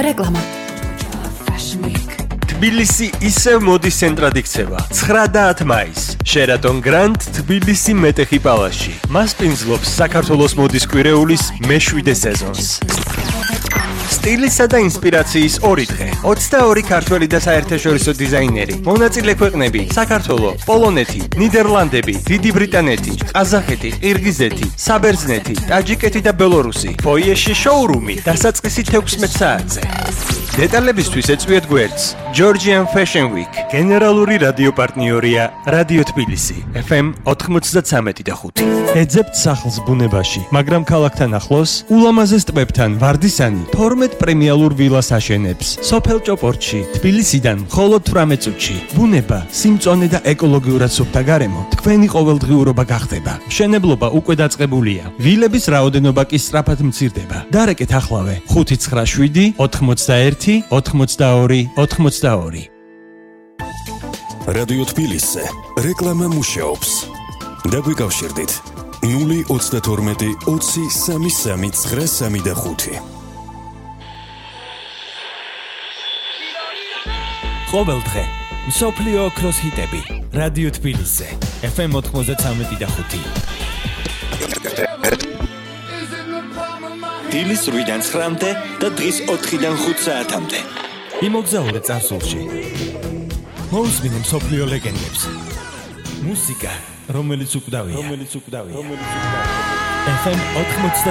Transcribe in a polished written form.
რეკლამა. თბილისი ისევ მოდის ცენტრად იქცევა. 9 მაისს შერატონ გრანდ თბილისი მეტეხი პალასში. მას პინძლობს საქართველოს მოდის კვირეულის მე-7 სეზონს. სტილისა და ინსპირაციის 2 დღე. 22 ქართველი და საერთაშორისო დიზაინერი. მონაწილე ქვეყნები: საქართველო, პოლონეთი, ნიდერლანდები, დიდი ბრიტანეთი, ყაზახეთი, ყირგიზეთი, საბერძნეთი, ტაჯიკეთი და ბელორუსი. ფოიეში შოურუმი დასაწყისი 16 საათზე. დეტალებისთვის ეწვიეთ გვერდს Georgian Fashion Week. გენერალური რადიო პარტნიორია რადიო თბილისი FM 93.5. ეძებთ სახლს ბუნებაში, მაგრამ ქალაქთან ახლოს ულამაზეს ტბებთან ვარდისანი 12 პრემიალურ ვილას აშენებს. სოფელ ჭოპორტში, თბილისიდან მხოლოდ 18 წუთში. ბუნება, სიმწონე და ეკოლოგიურად სუფთა გარემო თქვენი ყოველდღიურობა გახდება. მშენებლობა უკვე დაწყებულია. ვილების რაოდენობა კი სწრაფად მცირდება. დარეკეთ ახლავე 597 81 82 82. რადიო თბილისზე რეკლამა მუშაობს. დაგვიკავშირდით 032 20 33 935. ყოველ დღე მსოფლიო ოქროს ჰიტები რადიო თბილისზე FM 93.5. დილის 8-დან 9-მდე და დღის 4-დან 5 საათამდე. იმოგზაურე წარსულში. მოусმინე მსოფლიო ლეგენდებს. მუსიკა, რომელიც უკვდავია. FM 93